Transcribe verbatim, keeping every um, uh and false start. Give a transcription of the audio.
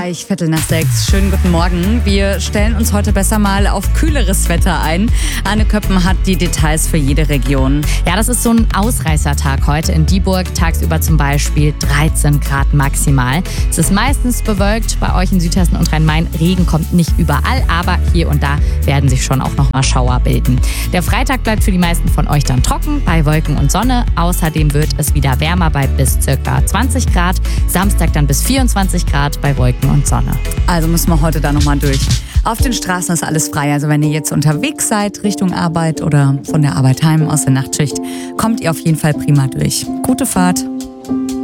Gleich Viertel nach sechs. Schönen guten Morgen. Wir stellen uns heute besser mal auf kühleres Wetter ein. Anne Köppen hat die Details für jede Region. Ja, das ist so ein Ausreißertag heute in Dieburg. Tagsüber zum Beispiel dreizehn Grad maximal. Es ist meistens bewölkt bei euch in Südhessen und Rhein-Main. Regen kommt nicht überall, aber hier und da werden sich schon auch noch mal Schauer bilden. Der Freitag bleibt für die meisten von euch dann trocken bei Wolken und Sonne. Außerdem wird es wieder wärmer bei bis circa zwanzig Grad. Samstag dann bis vierundzwanzig Grad bei Wolken und Sonne. Also müssen wir heute da nochmal durch. Auf den Straßen ist alles frei. Also wenn ihr jetzt unterwegs seid, Richtung Arbeit oder von der Arbeit heim aus der Nachtschicht, kommt ihr auf jeden Fall prima durch. Gute Fahrt.